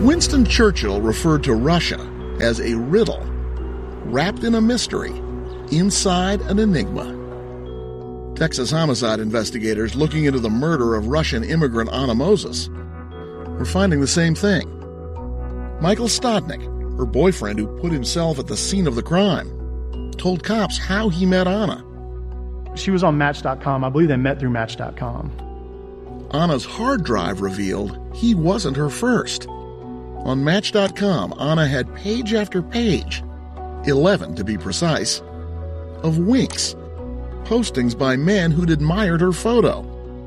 Winston Churchill referred to Russia as a riddle, wrapped in a mystery, inside an enigma. Texas homicide investigators looking into the murder of Russian immigrant Anna Moses were finding the same thing. Michael Stodnick, her boyfriend who put himself at the scene of the crime, told cops how he met Anna. She was on Match.com. I believe they met through Match.com. Anna's hard drive revealed he wasn't her first. On Match.com, Anna had page after page, 11 to be precise, of winks, postings by men who'd admired her photo.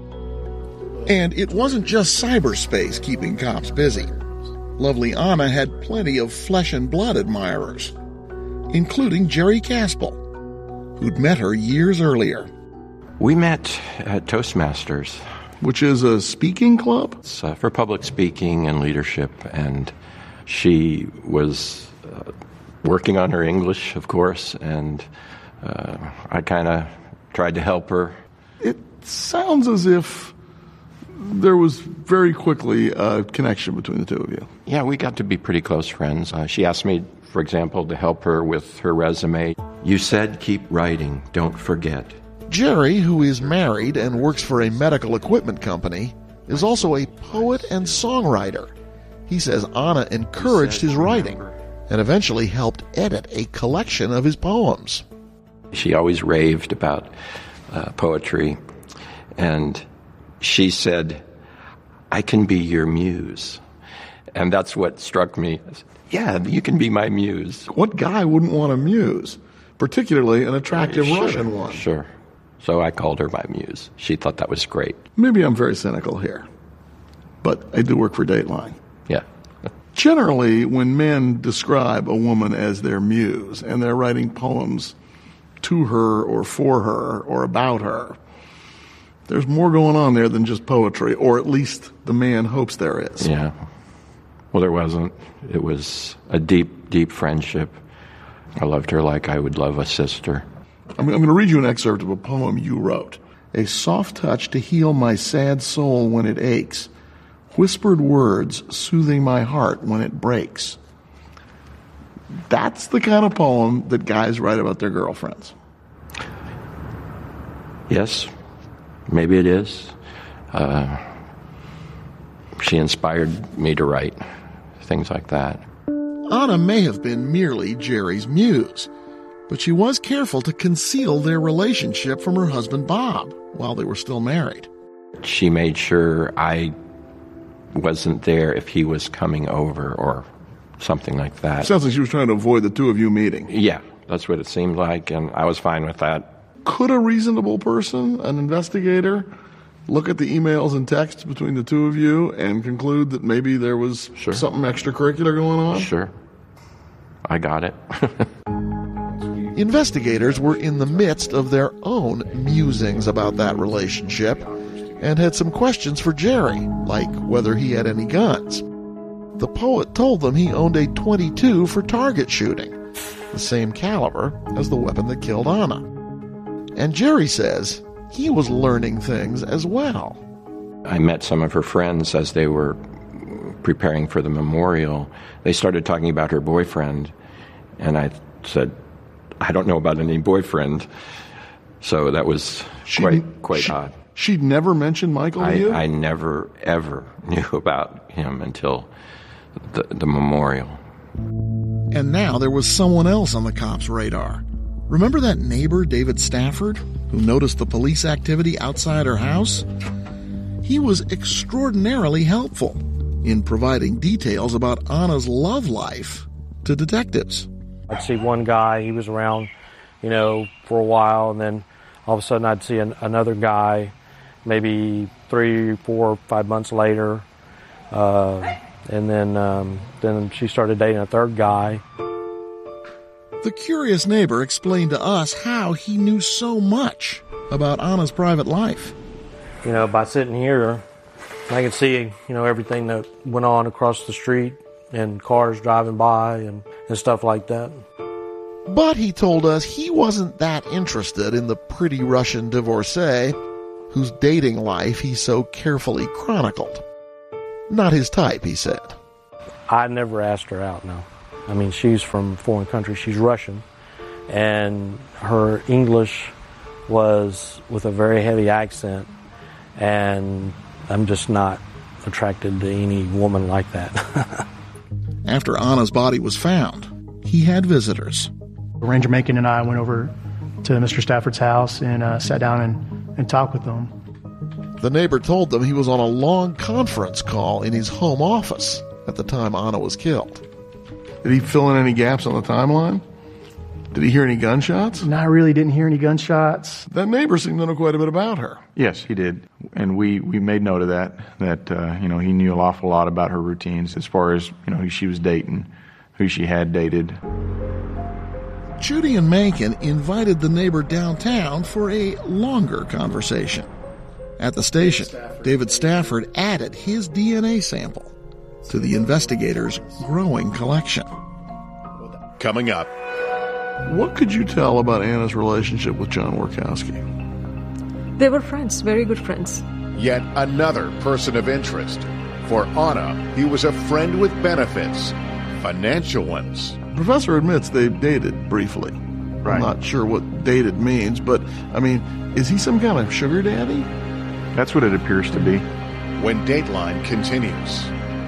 And it wasn't just cyberspace keeping cops busy. Lovely Anna had plenty of flesh and blood admirers, including Jerry Caspel, who'd met her years earlier. We met at Toastmasters. Which is a speaking club? It's for public speaking and leadership, and she was working on her English, of course, and I kind of tried to help her. It sounds as if there was very quickly a connection between the two of you. Yeah, we got to be pretty close friends. She asked me, for example, to help her with her resume. You said keep writing, don't forget. Jerry, who is married and works for a medical equipment company, is also a poet and songwriter. He says Anna encouraged his writing and eventually helped edit a collection of his poems. She always raved about poetry, and she said, I can be your muse. And that's what struck me. Yeah, you can be my muse. What guy wouldn't want a muse, particularly an attractive Russian one? Sure. So I called her my muse. She thought that was great. Maybe I'm very cynical here, but I do work for Dateline. Yeah. Generally, when men describe a woman as their muse and they're writing poems to her or for her or about her, there's more going on there than just poetry, or at least the man hopes there is. Yeah. Well, there wasn't. It was a deep, deep friendship. I loved her like I would love a sister. I'm going to read you an excerpt of a poem you wrote. A soft touch to heal my sad soul when it aches. Whispered words soothing my heart when it breaks. That's the kind of poem that guys write about their girlfriends. Yes, maybe it is. She inspired me to write things like that. Anna may have been merely Jerry's muse, but she was careful to conceal their relationship from her husband Bob while they were still married. She made sure I wasn't there if he was coming over or something like that. Sounds like she was trying to avoid the two of you meeting. Yeah, that's what it seemed like, and I was fine with that. Could a reasonable person, an investigator, look at the emails and texts between the two of you and conclude that maybe there was something extracurricular going on? Sure. I got it. Investigators were in the midst of their own musings about that relationship and had some questions for Jerry, like whether he had any guns. The poet told them he owned a .22 for target shooting, the same caliber as the weapon that killed Anna. And Jerry says he was learning things as well. I met some of her friends as they were preparing for the memorial. They started talking about her boyfriend, and I said, I don't know about any boyfriend. So that was quite odd. She'd never mentioned Michael to you? I never, ever knew about him until the memorial. And now there was someone else on the cops' radar. Remember that neighbor, David Stafford, who noticed the police activity outside her house? He was extraordinarily helpful in providing details about Anna's love life to detectives. I'd see one guy, he was around, for a while, and then all of a sudden I'd see another guy maybe 3, 4, 5 months later, and then she started dating a third guy. The curious neighbor explained to us how he knew so much about Anna's private life. By sitting here, I could see, everything that went on across the street and cars driving by and stuff like that. But he told us he wasn't that interested in the pretty Russian divorcee whose dating life he so carefully chronicled. Not his type, he said. I never asked her out, no. I mean, she's from a foreign country. She's Russian. And her English was with a very heavy accent. And I'm just not attracted to any woman like that. After Anna's body was found, he had visitors. Ranger Macon and I went over to Mr. Stafford's house and sat down and talked with him. The neighbor told them he was on a long conference call in his home office at the time Anna was killed. Did he fill in any gaps on the timeline? Did he hear any gunshots? No, I really didn't hear any gunshots. That neighbor seemed to know quite a bit about her. Yes, he did. And we made note of that he knew an awful lot about her routines as far as, who she was dating, who she had dated. Judy and Macon invited the neighbor downtown for a longer conversation. At the station, David Stafford added his DNA sample to the investigators' growing collection. Coming up. What could you tell about Anna's relationship with John Workowski? They were friends, very good friends. Yet another person of interest. For Anna, he was a friend with benefits, financial ones. The professor admits they dated briefly. Right. I'm not sure what dated means, but, is he some kind of sugar daddy? That's what it appears to be. When Dateline continues.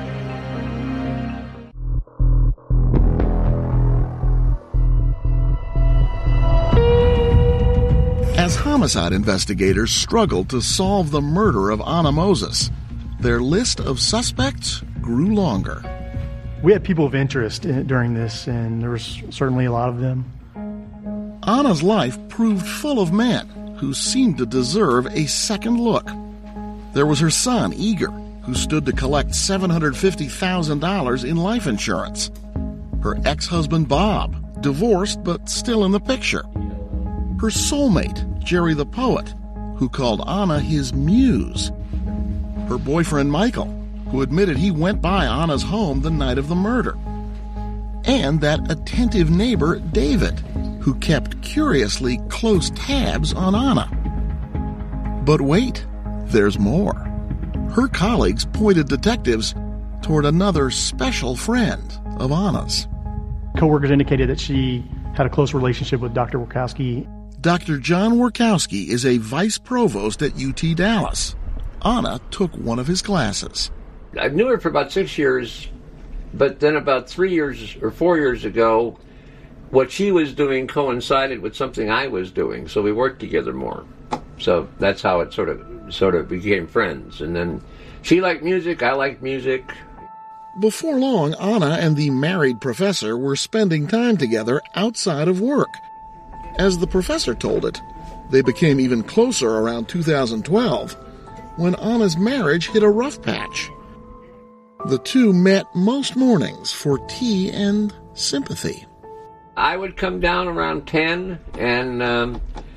As homicide investigators struggled to solve the murder of Anna Moses, their list of suspects grew longer. We had people of interest during this, and there was certainly a lot of them. Anna's life proved full of men who seemed to deserve a second look. There was her son, Igor, who stood to collect $750,000 in life insurance. Her ex-husband, Bob, divorced but still in the picture. Her soulmate, Jerry the poet, who called Anna his muse. Her boyfriend, Michael, who admitted he went by Anna's home the night of the murder. And that attentive neighbor, David, who kept curiously close tabs on Anna. But wait, there's more. Her colleagues pointed detectives toward another special friend of Anna's. Coworkers indicated that she had a close relationship with Dr. Workowski. Dr. John Workowski is a vice provost at UT Dallas. Anna took one of his classes. I knew her for about 6 years, but then about 3 years or 4 years ago, what she was doing coincided with something I was doing, so we worked together more. So that's how it sort of became friends. And then she liked music, I liked music. Before long, Anna and the married professor were spending time together outside of work. As the professor told it, they became even closer around 2012, when Anna's marriage hit a rough patch. The two met most mornings for tea and sympathy. I would come down around 10 and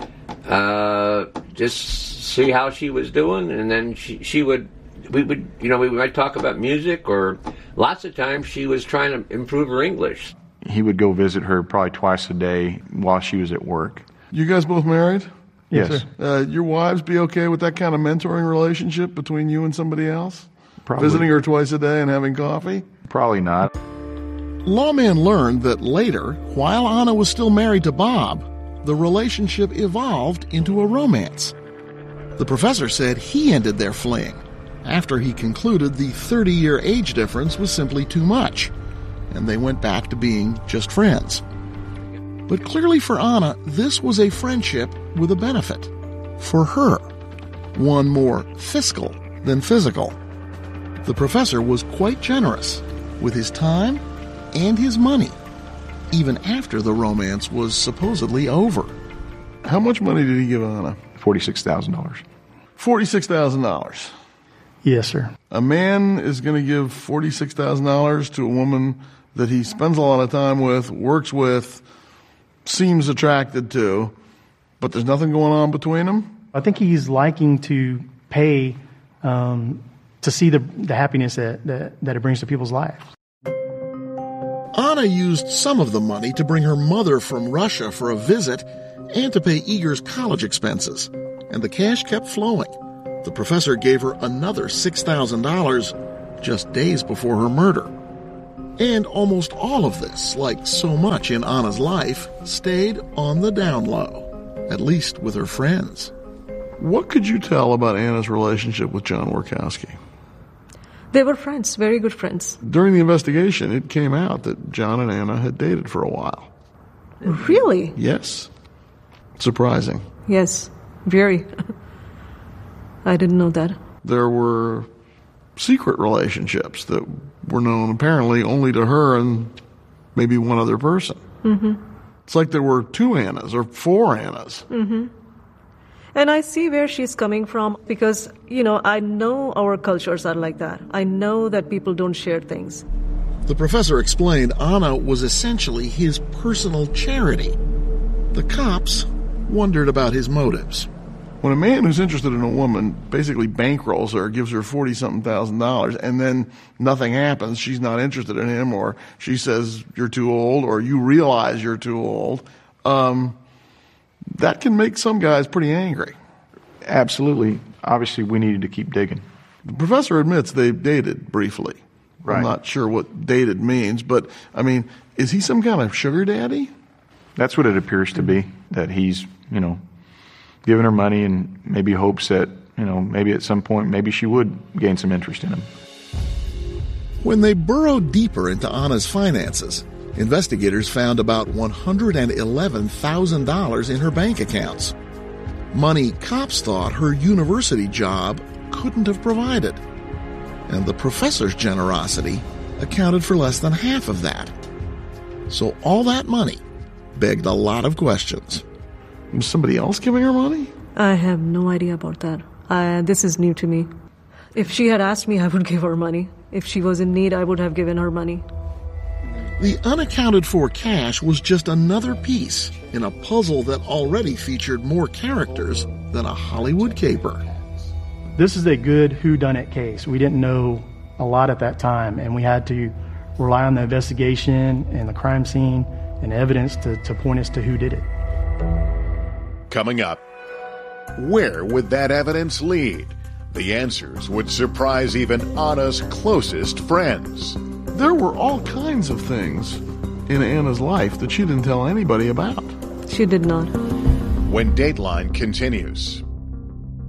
just see how she was doing, and then we might talk about music, or lots of times she was trying to improve her English. He would go visit her probably twice a day while she was at work. You guys both married? Yes. Your wives be okay with that kind of mentoring relationship between you and somebody else? Probably. Visiting her twice a day and having coffee? Probably not. Lawmen learned that later, while Anna was still married to Bob, the relationship evolved into a romance. The professor said he ended their fling after he concluded the 30-year age difference was simply too much, and they went back to being just friends. But clearly for Anna, this was a friendship with a benefit. For her, one more fiscal than physical. The professor was quite generous with his time and his money, even after the romance was supposedly over. How much money did he give Anna? $46,000. $46,000. Yes, sir. A man is going to give $46,000 to a woman that he spends a lot of time with, works with, seems attracted to, but there's nothing going on between them? I think he's liking to pay to see the happiness that it brings to people's lives. Anna used some of the money to bring her mother from Russia for a visit and to pay Igor's college expenses, and the cash kept flowing. The professor gave her another $6,000 just days before her murder. And almost all of this, like so much in Anna's life, stayed on the down low, at least with her friends. What could you tell about Anna's relationship with John Workowski? They were friends, very good friends. During the investigation, it came out that John and Anna had dated for a while. Really? Yes. Surprising. Yes, very. I didn't know that. There were secret relationships that were known apparently only to her and maybe one other person. Mm-hmm. It's like there were 2 Annas or 4 Annas. Mm-hmm. And I see where she's coming from because, I know our cultures are like that. I know that people don't share things. The professor explained Anna was essentially his personal charity. The cops wondered about his motives. When a man who's interested in a woman basically bankrolls her, gives her $40-something thousand, and then nothing happens, she's not interested in him, or she says you're too old, or you realize you're too old, that can make some guys pretty angry. Absolutely. Obviously, we needed to keep digging. The professor admits they dated briefly. Right. I'm not sure what dated means, but, is he some kind of sugar daddy? That's what it appears to be, that he's, giving her money and maybe hopes that, maybe at some point, maybe she would gain some interest in him. When they burrowed deeper into Anna's finances, investigators found about $111,000 in her bank accounts. Money cops thought her university job couldn't have provided. And the professor's generosity accounted for less than half of that. So all that money begged a lot of questions. Was somebody else giving her money? I have no idea about that. This is new to me. If she had asked me, I would give her money. If she was in need, I would have given her money. The unaccounted for cash was just another piece in a puzzle that already featured more characters than a Hollywood caper. This is a good whodunit case. We didn't know a lot at that time, and we had to rely on the investigation and the crime scene and evidence to point us to who did it. Coming up, where would that evidence lead? The answers would surprise even Anna's closest friends. There were all kinds of things in Anna's life that she didn't tell anybody about. She did not. When Dateline continues.